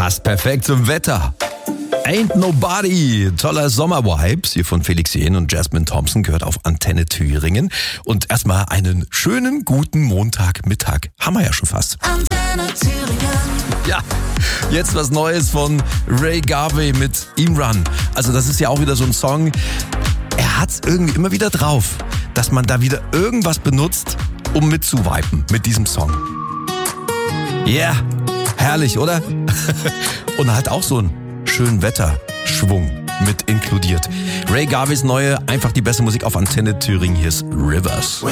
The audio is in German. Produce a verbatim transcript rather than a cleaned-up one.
Passt perfekt zum Wetter. Ain't Nobody, toller Sommer-Vibes hier von Felix Jähn und Jasmine Thompson gehört auf Antenne Thüringen. Und erstmal einen schönen, guten Montagmittag. Haben wir ja schon fast. Antenne Thüringen. Ja, jetzt was Neues von Ray Garvey mit Imran. Also das ist ja auch wieder so ein Song, er hat's irgendwie immer wieder drauf, dass man da wieder irgendwas benutzt, um mitzuviben mit diesem Song. Yeah, herrlich, oder? Und halt auch so ein schönen Wetterschwung mit inkludiert. Ray Garveys neue, einfach die beste Musik auf Antenne Thüringen. Hier ist Rivers.